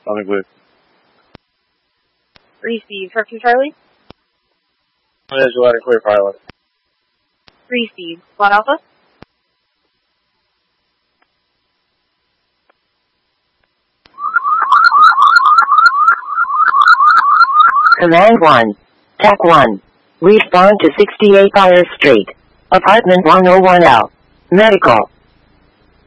Sonic Blue. Receive. Correction, Charlie. There's a clear pilot. Receive. Squad Alpha. Command 1. TAC 1. Respond to 68 Fire Street. Apartment 101L. Medical.